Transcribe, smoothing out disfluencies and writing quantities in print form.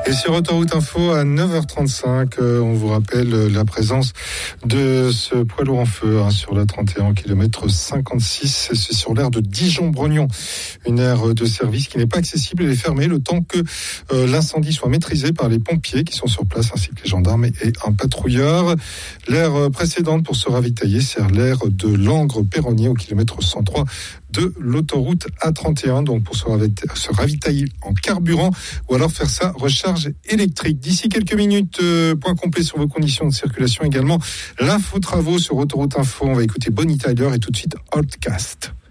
Et sur Autoroute Info à 9h35, on vous rappelle la présence de ce poids lourd en feu sur la 31 km 56. C'est sur l'aire de Dijon-Brognon, une aire de service qui n'est pas accessible. Elle est fermée le temps que l'incendie soit maîtrisé par les pompiers qui sont sur place ainsi que les gendarmes et un patrouilleur. L'aire précédente pour se ravitailler, c'est l'aire de Langres-Perronnier au kilomètre 103 de l'autoroute A31, donc pour se ravitailler en carburant ou alors faire sa recharge électrique. D'ici quelques minutes, point complet sur vos conditions de circulation, également l'info travaux sur Autoroute Info. On va écouter Bonnie Tyler et tout de suite Outcast.